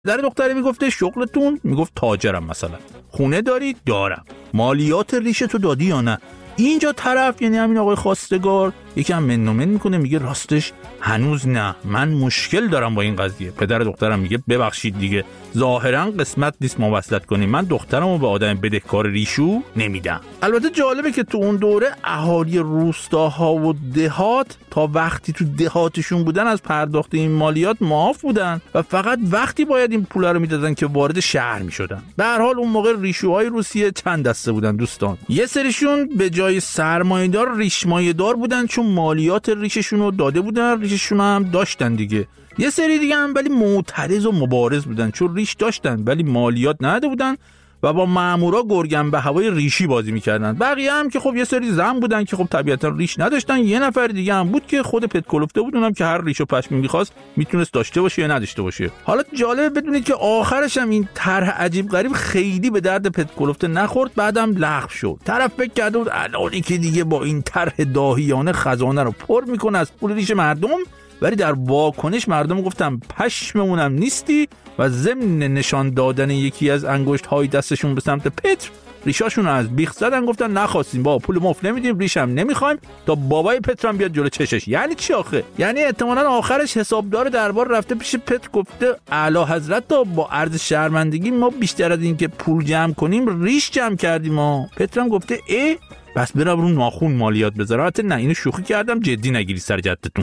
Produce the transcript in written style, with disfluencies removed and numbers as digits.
در دختره میگفته شغلتون؟ میگفت تاجرم مثلا. خونه داری؟ دارم. مالیات ریشتو دادی یا نه؟ اینجا طرف، یعنی همین آقای خواستگار، یکم منومن میکنه، میگه راستش هنوز نه، من مشکل دارم با این قضیه. پدر دخترم میگه ببخشید دیگه، ظاهرا قسمت نیست ما وصلت کنیم، من دخترمو به آدم بدهکار ریشو نمیدم. البته جالبه که تو اون دوره اهالی روستاها و دهات تا وقتی تو دهاتشون بودن از پرداخت این مالیات معاف بودن و فقط وقتی باید این پولا رو میدادن که وارد شهر میشدن. به هر حال اون موقع ریشوهای روسیه چند دسته بودن دوستان. یه سریشون به جای سرمایه‌دار ریشمایه‌دار بودن چون مالیات ریششون رو داده بودن، ریششون هم داشتن دیگه. یه سری دیگه هم ولی معترض و مبارز بودن چون ریش داشتن ولی مالیات نداده بودن و با مامورا گرگن به هوای ریشی بازی میکردن. بقیه هم که خب یه سری زن بودن که خب طبیعتا ریش نداشتن. یه نفر دیگه هم بود که خود پت کلفته بود، اونم که هر ریش و پشمی می‌خواست میتونست داشته باشه یا نداشته باشه. حالا جالبه بدونید که آخرش هم این طرح عجیب غریب خیلی به درد پت کلفته نخورد، بعدم لغو شد. طرف فکر کرده بود الانی که دیگه با این طرح داهیانه خزانه رو پر میکنه از پول ریش مردم، ولی در واکنش مردم گفتن پشممونم نیستی و ضمن نشان دادن یکی از انگشت‌های دستشون به سمت پتر ریشاشون رو از بیخ زدن، گفتن نخواستیم، با پول مفت نمیدیم، ریشم نمیخوایم تا بابای پتر هم بیاد جلو چشش. یعنی چی آخه؟ یعنی احتمالاً آخرش حسابدار دربار رفته پیش پتر گفته اعلی حضرت تا با عرض شرمندگی ما بیشتر از این که پول جمع کنیم ریش جمع کردیم. ما پتر هم گفته بس برم رو ناخون مالیات بذارم. البته نه، اینو شوخی کردم، جدی نگیری سر جدتون.